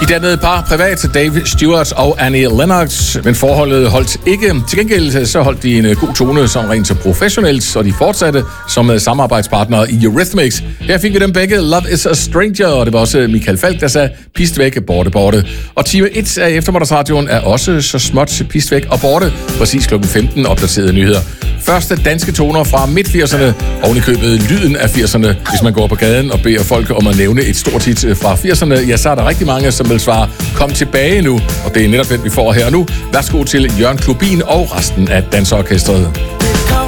dannede par privat, Dave Stewart og Annie Lennox, men forholdet holdt ikke. Til gengæld så holdt de en god tone som rent så professionelt, og de fortsatte som samarbejdspartnere i Eurythmics. Her fik vi dem begge Love is a Stranger, og det var også Michael Falch, der sagde pist væk, borte. Og time 1 af eftermiddagsradioen er også så småt pist væk og borte. Præcis kl. 15 opdaterede nyheder. Første danske toner fra midt-80'erne, oven i købet lyden af 80'erne. Hvis man går på gaden og beder folk om at nævne et stort hit fra 80'erne, ja, så er der rigtig mange, som vil svare, kom tilbage nu. Og det er netop den, vi får her nu. Værsgo til Jørgen Klubin og resten af dansorkestret.